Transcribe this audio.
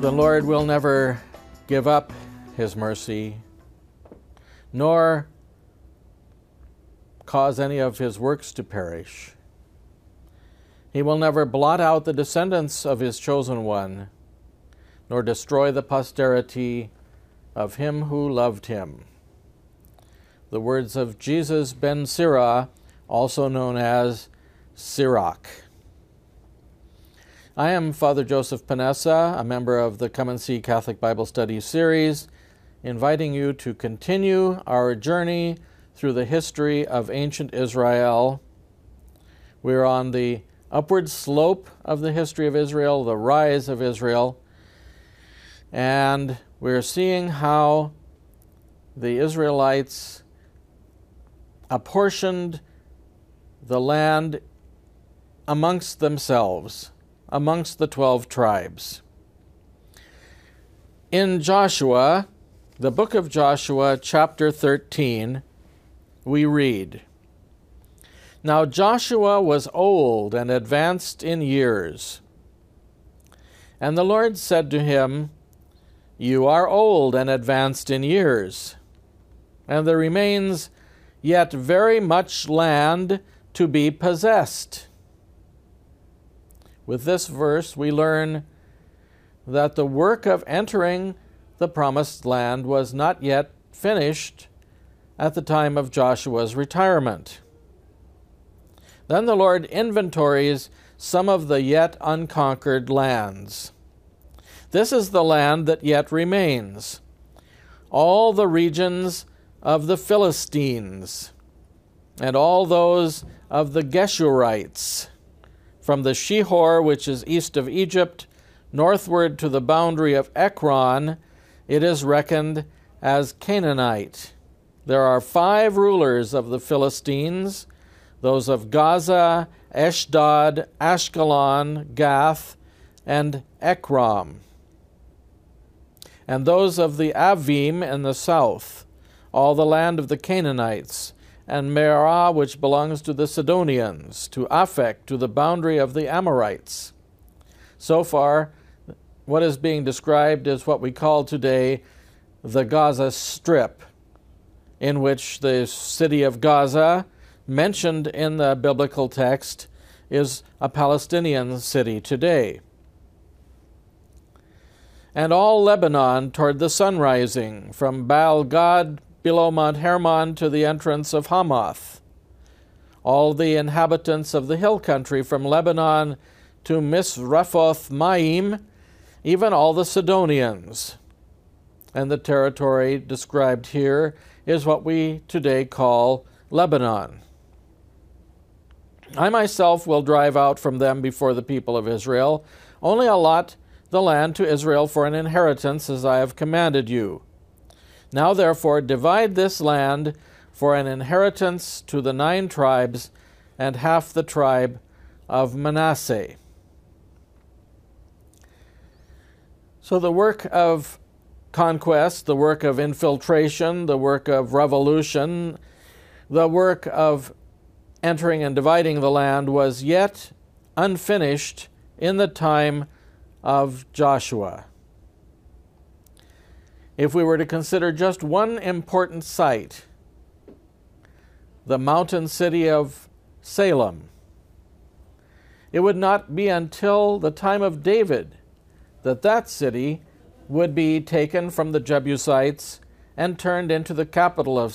The Lord will never give up his mercy, nor cause any of his works to perish. He will never blot out the descendants of his chosen one, nor destroy the posterity of him who loved him. The words of Jesus ben Sirach, also known as Sirach. I am Father Joseph Panessa, a member of the Come and See Catholic Bible Study series, inviting you to continue our journey through the history of ancient Israel. We're on the upward slope of the history of Israel, the rise of Israel, and we're seeing how the Israelites apportioned the land amongst themselves, amongst the 12 tribes. In Joshua, the book of Joshua, chapter 13, we read, "Now Joshua was old and advanced in years. And the Lord said to him, 'You are old and advanced in years, and there remains yet very much land to be possessed.'" With this verse, we learn that the work of entering the promised land was not yet finished at the time of Joshua's retirement. Then the Lord inventories some of the yet unconquered lands. This is the land that yet remains, all the regions of the Philistines, and all those of the Geshurites, from the Shihor, which is east of Egypt, northward to the boundary of Ekron. It is reckoned as Canaanite. There are 5 rulers of the Philistines, those of Gaza, Ashdod, Ashkelon, Gath, and Ekron, and those of the Avim in the south, all the land of the Canaanites, and Mearah, which belongs to the Sidonians, to Aphek, to the boundary of the Amorites. So far, what is being described is what we call today the Gaza Strip, in which the city of Gaza, mentioned in the biblical text, is a Palestinian city today. And all Lebanon toward the sun rising, from Baal Gad below Mount Hermon to the entrance of Hamath. All the inhabitants of the hill country from Lebanon to Misrephoth Maim, even all the Sidonians. And the territory described here is what we today call Lebanon. I myself will drive out from them before the people of Israel, only allot the land to Israel for an inheritance as I have commanded you. Now therefore divide this land for an inheritance to the 9 tribes and half the tribe of Manasseh." So the work of conquest, the work of infiltration, the work of revolution, the work of entering and dividing the land was yet unfinished in the time of Joshua. If we were to consider just one important site, the mountain city of Salem, it would not be until the time of David that that city would be taken from the Jebusites and turned into the capital of